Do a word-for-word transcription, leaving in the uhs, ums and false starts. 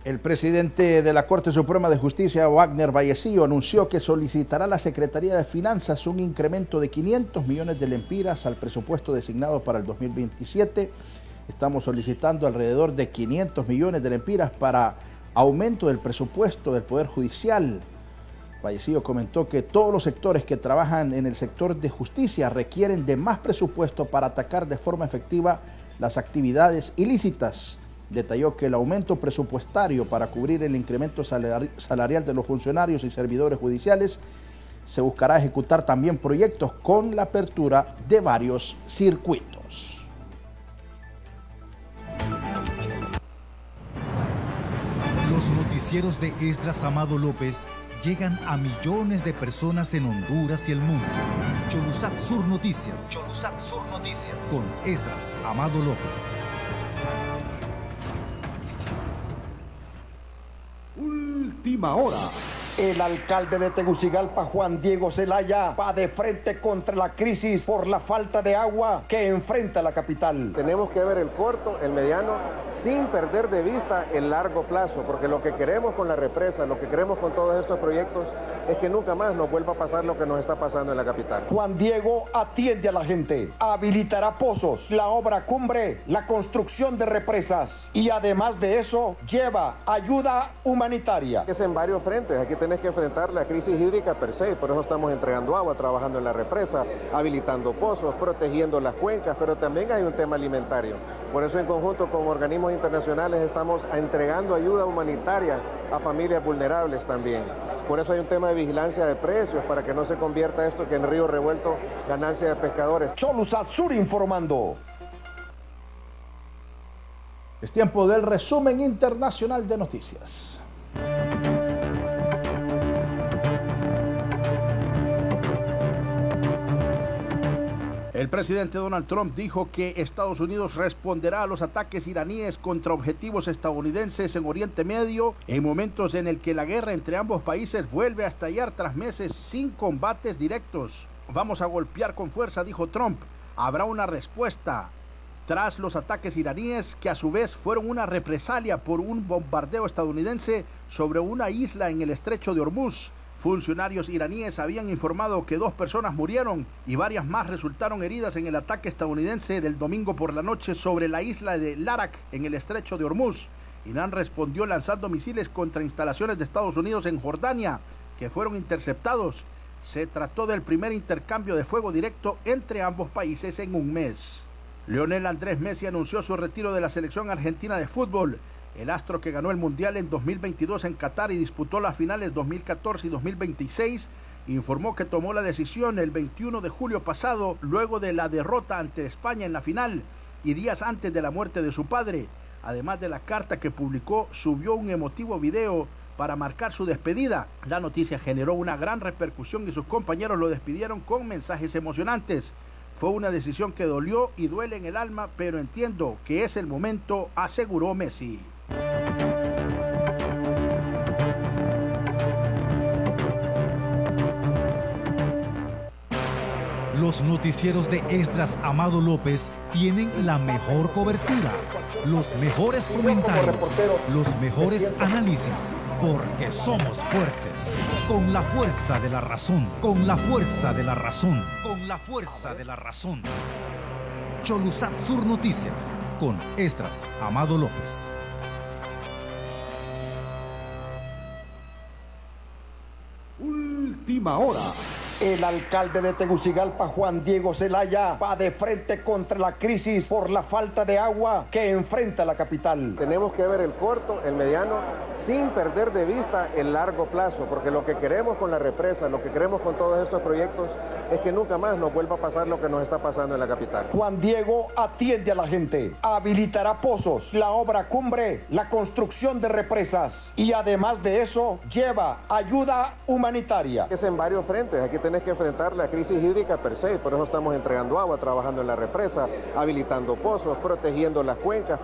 El presidente de la Corte Suprema de Justicia, Wagner Vallecillo, anunció que solicitará a la Secretaría de Finanzas un incremento de quinientos millones de lempiras al presupuesto designado para el dos mil veintisiete. Estamos solicitando alrededor de quinientos millones de lempiras para aumento del presupuesto del Poder Judicial. Vallecillo comentó que todos los sectores que trabajan en el sector de justicia requieren de más presupuesto para atacar de forma efectiva las actividades ilícitas. Detalló que el aumento presupuestario para cubrir el incremento salarial de los funcionarios y servidores judiciales se buscará ejecutar también proyectos con la apertura de varios circuitos. Los noticieros de Esdras Amado López llegan a millones de personas en Honduras y el mundo. Cholusat Sur Noticias. Cholusat Sur Noticias. Con Esdras Amado López. Última hora. El alcalde de Tegucigalpa, Juan Diego Zelaya, va de frente contra la crisis por la falta de agua que enfrenta la capital. Tenemos que ver el corto, el mediano, sin perder de vista el largo plazo, porque lo que queremos con la represa, lo que queremos con todos estos proyectos, es que nunca más nos vuelva a pasar lo que nos está pasando en la capital. Juan Diego atiende a la gente, habilitará pozos, la obra cumbre, la construcción de represas y además de eso lleva ayuda humanitaria. Es en varios frentes, aquí tenés que enfrentar la crisis hídrica per se, por eso estamos entregando agua, trabajando en la represa, habilitando pozos, protegiendo las cuencas, pero también hay un tema alimentario. Por eso en conjunto con organismos internacionales estamos entregando ayuda humanitaria a familias vulnerables también. Por eso hay un tema de vigilancia de precios para que no se convierta esto que en río revuelto ganancia de pescadores. Cholusat Sur informando. Es tiempo del resumen internacional de noticias. El presidente Donald Trump dijo que Estados Unidos responderá a los ataques iraníes contra objetivos estadounidenses en Oriente Medio en momentos en el que la guerra entre ambos países vuelve a estallar tras meses sin combates directos. Vamos a golpear con fuerza, dijo Trump. Habrá una respuesta tras los ataques iraníes que a su vez fueron una represalia por un bombardeo estadounidense sobre una isla en el estrecho de Hormuz. Funcionarios iraníes habían informado que dos personas murieron y varias más resultaron heridas en el ataque estadounidense del domingo por la noche sobre la isla de Larak en el estrecho de Hormuz. Irán respondió lanzando misiles contra instalaciones de Estados Unidos en Jordania, que fueron interceptados. Se trató del primer intercambio de fuego directo entre ambos países en un mes. Lionel Andrés Messi anunció su retiro de la selección argentina de fútbol. El astro que ganó el Mundial en dos mil veintidós en Qatar y disputó las finales dos mil catorce y dos mil veintiséis, informó que tomó la decisión el veintiuno de julio pasado, luego de la derrota ante España en la final y días antes de la muerte de su padre. Además de la carta que publicó, subió un emotivo video para marcar su despedida. La noticia generó una gran repercusión y sus compañeros lo despidieron con mensajes emocionantes. Fue una decisión que dolió y duele en el alma, pero entiendo que es el momento, aseguró Messi. Los noticieros de Esdras Amado López tienen la mejor cobertura, los mejores comentarios, los mejores análisis, porque somos fuertes, con la fuerza de la razón, con la fuerza de la razón, con la fuerza de la razón. Cholusat Sur Noticias, con Esdras Amado López. Última hora. El alcalde de Tegucigalpa, Juan Diego Zelaya, va de frente contra la crisis por la falta de agua que enfrenta la capital. Tenemos que ver el corto, el mediano, sin perder de vista el largo plazo, porque lo que queremos con la represa, lo que queremos con todos estos proyectos, es que nunca más nos vuelva a pasar lo que nos está pasando en la capital. Juan Diego atiende a la gente, habilitará pozos, la obra cumbre, la construcción de represas y además de eso lleva ayuda humanitaria. Es en varios frentes, aquí tenés que enfrentar la crisis hídrica per se, por eso estamos entregando agua, trabajando en la represa, habilitando pozos, protegiendo las cuencas.